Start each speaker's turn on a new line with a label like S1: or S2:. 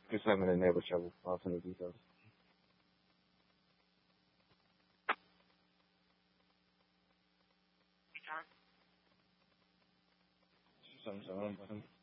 S1: Just having a neighbor trouble. Off in the details. Something.